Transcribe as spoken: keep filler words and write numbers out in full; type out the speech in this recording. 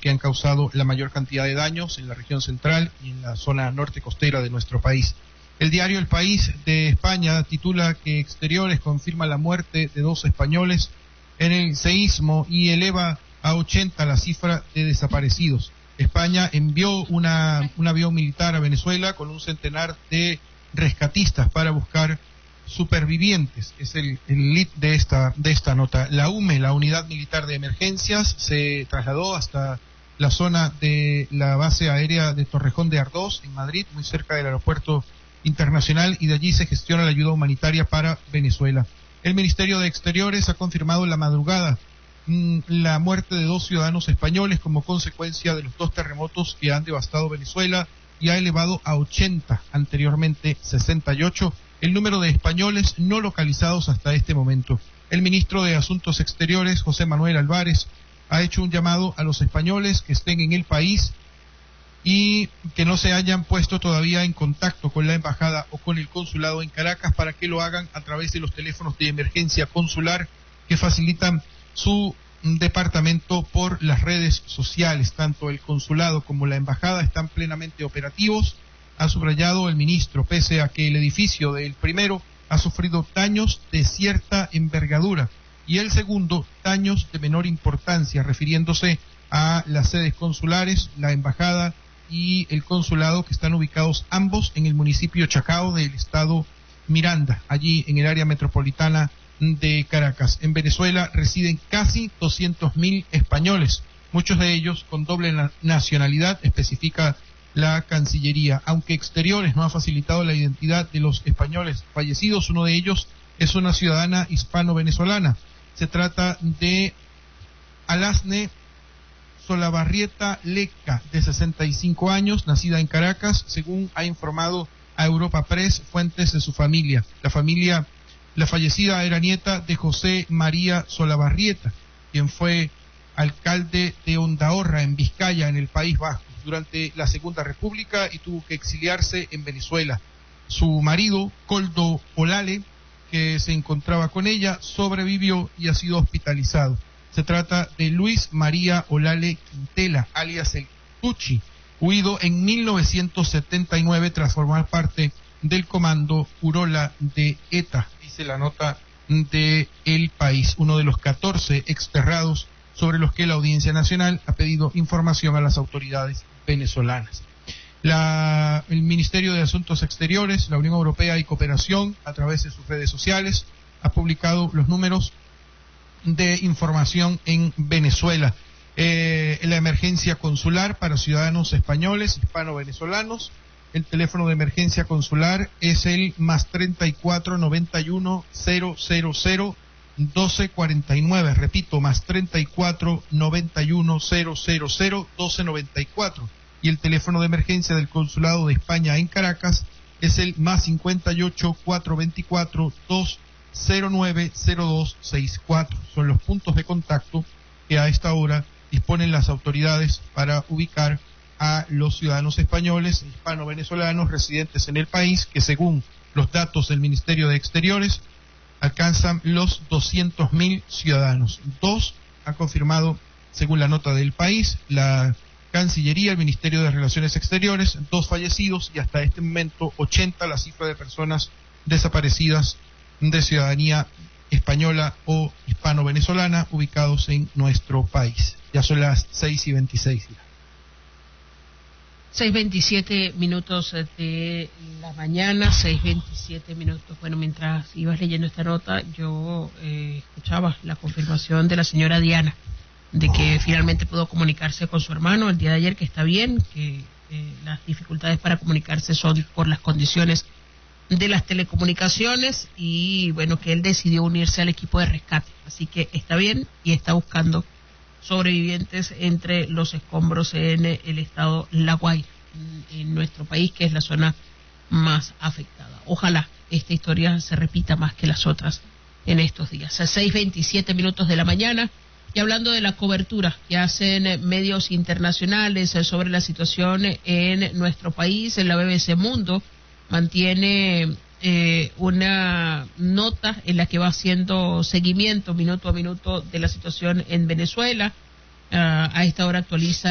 que han causado la mayor cantidad de daños en la región central y en la zona norte costera de nuestro país. El diario El País de España titula que Exteriores confirma la muerte de dos españoles en el seísmo y eleva a ochenta la cifra de desaparecidos. España envió una, un avión militar a Venezuela con un centenar de rescatistas para buscar supervivientes. Es el, el lead de esta, de esta nota. La U M E, la Unidad Militar de Emergencias, se trasladó hasta la zona de la base aérea de Torrejón de Ardoz, en Madrid, muy cerca del aeropuerto internacional, y de allí se gestiona la ayuda humanitaria para Venezuela. El Ministerio de Exteriores ha confirmado en la madrugada mmm, la muerte de dos ciudadanos españoles como consecuencia de los dos terremotos que han devastado Venezuela y ha elevado a ochenta, anteriormente sesenta y ocho, el número de españoles no localizados hasta este momento. El ministro de Asuntos Exteriores, José Manuel Álvarez, ha hecho un llamado a los españoles que estén en el país y que no se hayan puesto todavía en contacto con la embajada o con el consulado en Caracas para que lo hagan a través de los teléfonos de emergencia consular que facilitan su departamento por las redes sociales. Tanto el consulado como la embajada están plenamente operativos, ha subrayado el ministro, pese a que el edificio del primero ha sufrido daños de cierta envergadura y el segundo daños de menor importancia, refiriéndose a las sedes consulares, la embajada y el consulado, que están ubicados ambos en el municipio Chacao del estado Miranda, allí en el área metropolitana de Caracas. En Venezuela residen casi doscientos mil españoles, muchos de ellos con doble na- nacionalidad, especifica la Cancillería. Aunque Exteriores no ha facilitado la identidad de los españoles fallecidos, uno de ellos es una ciudadana hispano-venezolana. Se trata de Alasne Solabarrieta Leca, de sesenta y cinco años, nacida en Caracas, según ha informado a Europa Press fuentes de su familia. La familia, la fallecida era nieta de José María Solabarrieta, quien fue alcalde de Ondahorra, en Vizcaya, en el País Vasco, durante la Segunda República y tuvo que exiliarse en Venezuela. Su marido, Coldo Olale, que se encontraba con ella, sobrevivió y ha sido hospitalizado. Se trata de Luis María Olale Quintela, alias el Tuchi, huido en mil novecientos setenta y nueve tras formar parte del comando Urola de ETA, dice la nota de El País, uno de los catorce exterrados sobre los que la Audiencia Nacional ha pedido información a las autoridades venezolanas. La, el Ministerio de Asuntos Exteriores, la Unión Europea y Cooperación, a través de sus redes sociales, ha publicado los números de información en Venezuela. Eh, la emergencia consular para ciudadanos españoles, hispano-venezolanos, el teléfono de emergencia consular es el más treinta y cuatro noventa y uno cero cero cero doce cuarenta y nueve, repito, más treinta y cuatro noventa y uno cero cero cero doce noventa y cuatro, y el teléfono de emergencia del Consulado de España en Caracas es el más cincuenta y ocho cuatro veinticuatro dos cero nueve cero dos sesenta y cuatro. Son los puntos de contacto que a esta hora disponen las autoridades para ubicar a los ciudadanos españoles, hispano-venezolanos residentes en el país, que según los datos del Ministerio de Exteriores alcanzan los doscientos mil ciudadanos. Dos han confirmado, según la nota del País, la Cancillería, el Ministerio de Relaciones Exteriores, dos fallecidos y hasta este momento ochenta la cifra de personas desaparecidas de ciudadanía española o hispano-venezolana ubicados en nuestro país. Ya son las seis y veintiséis. seis veintisiete minutos de la mañana, seis veintisiete minutos. Bueno, mientras ibas leyendo esta nota, yo eh, escuchaba la confirmación de la señora Diana de que finalmente pudo comunicarse con su hermano el día de ayer, que está bien, que eh, las dificultades para comunicarse son por las condiciones de las telecomunicaciones y bueno, que él decidió unirse al equipo de rescate, así que está bien y está buscando sobrevivientes entre los escombros en el estado La Guaira, en nuestro país, que es la zona más afectada. Ojalá esta historia se repita más que las otras en estos días. A seis veintisiete minutos de la mañana, y hablando de la cobertura que hacen medios internacionales sobre la situación en nuestro país, en la B B C Mundo mantiene eh, una nota en la que va haciendo seguimiento minuto a minuto de la situación en Venezuela. Uh, a esta hora actualiza